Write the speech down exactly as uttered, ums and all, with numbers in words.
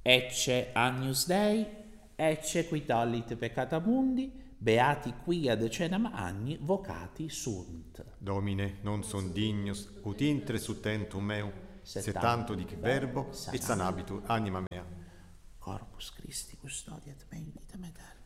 Ecce agnus Dei, ecce qui tollit peccata mundi, beati quia decenam agni vocati sunt. Domine, non son dignus, ut intre sutentum meu, se tanto dic verbo, et sanabitur anima mea. Corpus Christi custodiat mei vitam aeternam.